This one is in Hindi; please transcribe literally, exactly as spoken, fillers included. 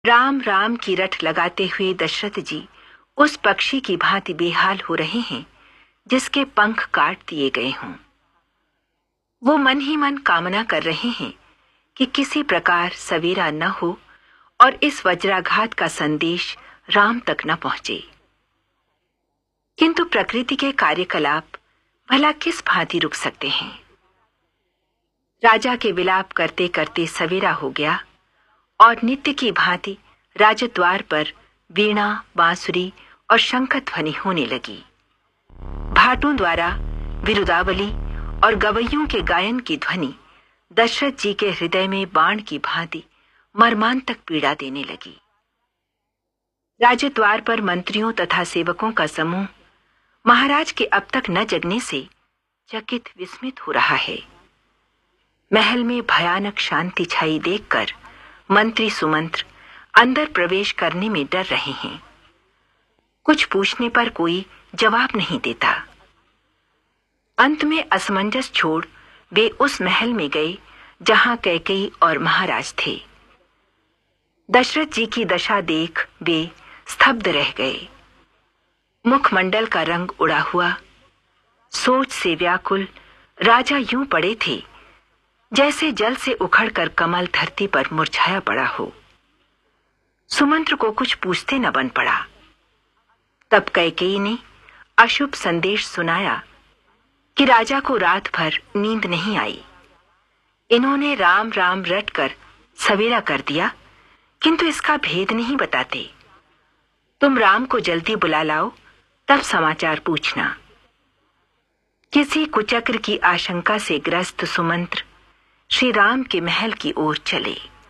राम राम की रट लगाते हुए दशरथ जी उस पक्षी की भांति बेहाल हो रहे हैं जिसके पंख काट दिए गए हों। वो मन ही मन कामना कर रहे हैं कि किसी प्रकार सवेरा न हो और इस वज्राघात का संदेश राम तक न पहुंचे। किंतु प्रकृति के कार्यकलाप भला किस भांति रुक सकते हैं। राजा के विलाप करते करते सवेरा हो गया और नित्य की भांति राजद्वार पर वीणा, बांसुरी और शंख ध्वनि होने लगी। भाटों द्वारा विरुदावली और गवैयों के गायन की ध्वनि दशरथ जी के हृदय में बाण की भांति मर्मांतक पीड़ा देने लगी। राजद्वार पर मंत्रियों तथा सेवकों का समूह महाराज के अब तक न जगने से चकित विस्मित हो रहा है। महल में भयानक शांति छाई देखकर मंत्री सुमंत्र अंदर प्रवेश करने में डर रहे हैं। कुछ पूछने पर कोई जवाब नहीं देता। अंत में असमंजस छोड़ वे उस महल में गए जहां कैकेयी और महाराज थे। दशरथ जी की दशा देख वे स्तब्ध रह गए। मुखमंडल का रंग उड़ा हुआ, सोच से व्याकुल राजा यूं पड़े थे जैसे जल से उखड़कर कमल धरती पर मुरझाया पड़ा हो। सुमंत्र को कुछ पूछते न बन पड़ा। तब कैकेयी ने अशुभ संदेश सुनाया कि राजा को रात भर नींद नहीं आई। इन्होंने राम राम रट कर सवेरा कर दिया, किंतु इसका भेद नहीं बताते। तुम राम को जल्दी बुला लाओ, तब समाचार पूछना। किसी कुचक्र की आशंका से ग्रस्त सुमंत्र श्री राम के महल की ओर चले।